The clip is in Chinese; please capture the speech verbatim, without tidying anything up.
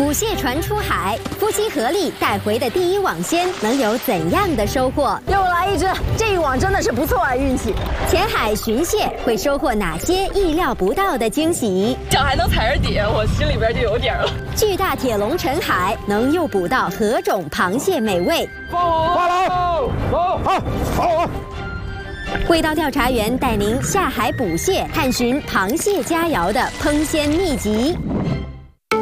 捕蟹船出海，夫妻合力带回的第一网鲜能有怎样的收获？ 又来一只，这一网真的是不错啊，运气。 潜海寻蟹会收获哪些意料不到的惊喜？ 脚还能踩着底，我心里边就有底了。 巨大铁笼沉海，能诱捕到何种螃蟹美味？ 放好，放好，走，好，好。 味道调查员带您下海捕蟹，探寻螃蟹佳肴的烹鲜秘籍。